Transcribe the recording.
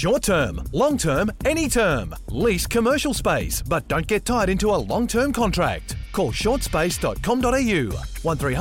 Short term, long term, any term. Lease commercial space, but don't get tied into a long-term contract. Call shortspace.com.au 1300